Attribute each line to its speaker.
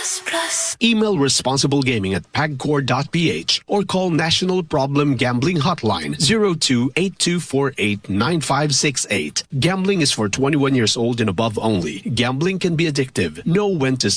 Speaker 1: Email responsiblegaming@pagcor.ph or call National Problem Gambling Hotline 02-8248-9568. Gambling is for 21 years old and above only. Gambling can be addictive. Know when to